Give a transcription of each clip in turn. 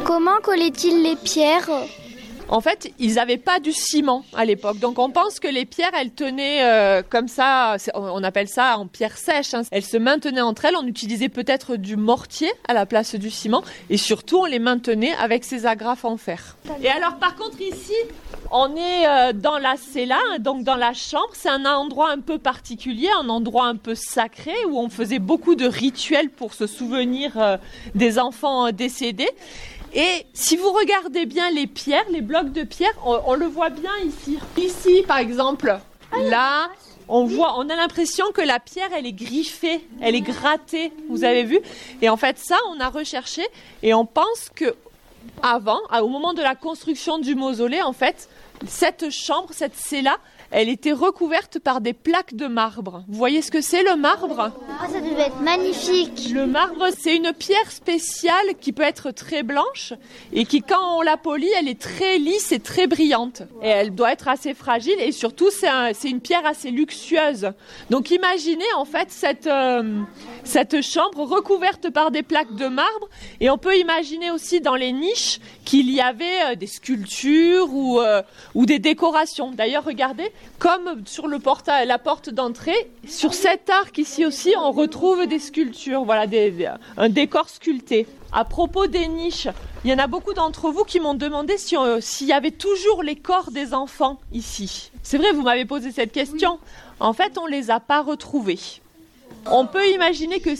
Comment collaient-ils les pierres ? En fait, ils n'avaient pas du ciment à l'époque. Donc on pense que les pierres, elles tenaient comme ça, on appelle ça en pierre sèche. Elles se maintenaient entre elles. On utilisait peut-être du mortier à la place du ciment. Et surtout, on les maintenait avec ces agrafes en fer. Et alors par contre ici, on est dans la cella, donc dans la chambre. C'est un endroit un peu particulier, un endroit un peu sacré où on faisait beaucoup de rituels pour se souvenir des enfants décédés. Et si vous regardez bien les pierres, les blocs de pierre, on le voit bien ici. Ici, par exemple, là, on a l'impression que la pierre, elle est griffée, elle est grattée, vous avez vu ? Et en fait, ça, on a recherché et on pense que avant, au moment de la construction du mausolée, en fait, cette chambre, cette cella, elle était recouverte par des plaques de marbre. Vous voyez ce que c'est le marbre ? Ah, ça devait être magnifique. Le marbre, c'est une pierre spéciale qui peut être très blanche et qui, quand on la polit, elle est très lisse et très brillante. Et elle doit être assez fragile et surtout, c'est une pierre assez luxueuse. Donc imaginez en fait cette chambre recouverte par des plaques de marbre et on peut imaginer aussi dans les niches qu'il y avait des sculptures ou des décorations. D'ailleurs, regardez, comme sur la porte d'entrée, sur cet arc ici aussi, on retrouve des sculptures, voilà, un décor sculpté. À propos des niches, il y en a beaucoup d'entre vous qui m'ont demandé s'il y avait toujours les corps des enfants ici. C'est vrai, vous m'avez posé cette question. En fait, on ne les a pas retrouvés. On peut imaginer que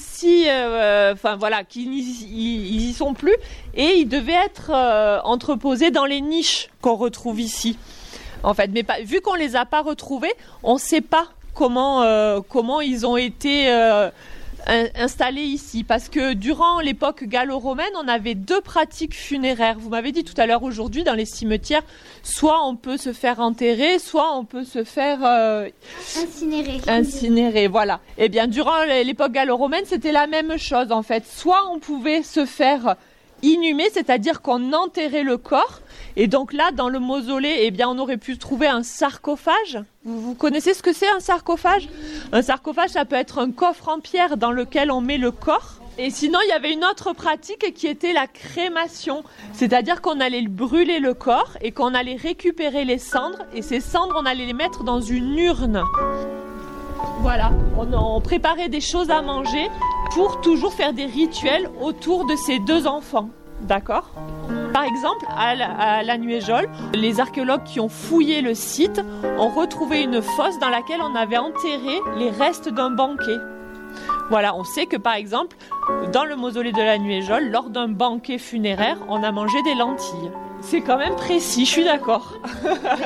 qu'ils n'y sont plus et ils devaient être entreposés dans les niches qu'on retrouve ici. En fait, mais vu qu'on les a pas retrouvés, on ne sait pas comment ils ont été installés ici. Parce que durant l'époque gallo-romaine, on avait 2 pratiques funéraires. Vous m'avez dit tout à l'heure aujourd'hui, dans les cimetières, soit on peut se faire enterrer, soit on peut se faire incinérer, voilà. Eh bien, durant l'époque gallo-romaine, c'était la même chose en fait. Soit on pouvait se faire inhumer, c'est-à-dire qu'on enterrait le corps. Et donc là, dans le mausolée, eh bien, on aurait pu trouver un sarcophage. Vous connaissez ce que c'est un sarcophage ? Un sarcophage, ça peut être un coffre en pierre dans lequel on met le corps. Et sinon, il y avait une autre pratique qui était la crémation. C'est-à-dire qu'on allait brûler le corps et qu'on allait récupérer les cendres. Et ces cendres, on allait les mettre dans une urne. Voilà, on préparait des choses à manger pour toujours faire des rituels autour de ces 2 enfants. D'accord ? Par exemple, à la Nuéjole, les archéologues qui ont fouillé le site ont retrouvé une fosse dans laquelle on avait enterré les restes d'un banquet. Voilà, on sait que par exemple, dans le mausolée de la Nuéjole, lors d'un banquet funéraire, on a mangé des lentilles. C'est quand même précis, je suis d'accord.